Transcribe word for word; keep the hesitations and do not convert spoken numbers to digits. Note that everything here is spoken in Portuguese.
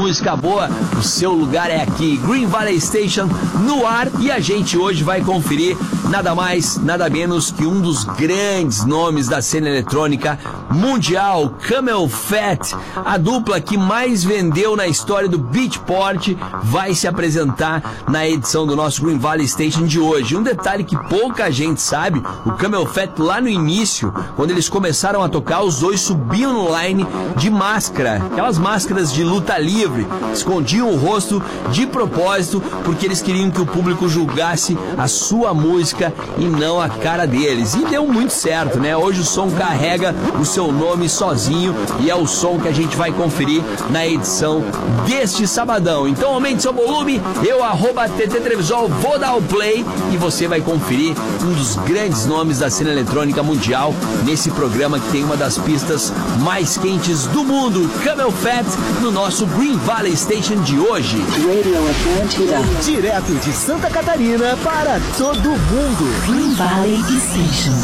música boa, o seu lugar é aqui. Green Valley Station no ar, e a gente hoje vai conferir nada mais, nada menos que um dos grandes nomes da cena eletrônica mundial, Camel Fat, a dupla que mais vendeu na história do Beatport, vai se apresentar na edição do nosso Green Valley Station de hoje. Um detalhe que pouca gente sabe, o Camel Fat lá no início, quando eles começaram a tocar, os dois subiam no line de máscara, aquelas máscaras de luta livre, escondiam o rosto de propósito, porque eles queriam que o público julgasse a sua música e não a cara deles. E deu muito certo, né? Hoje o som carrega o seu nome sozinho e é o som que a gente vai conferir na edição deste sabadão. Então aumente seu volume, eu arroba T T Trevisol, vou dar o play e você vai conferir um dos grandes nomes da cena eletrônica mundial nesse programa que tem uma das pistas mais quentes do mundo, Camel Fat, no nosso Green Valley Station de hoje. Radio Atlântida. Direto de Santa Catarina para todo mundo. Green Valley Station.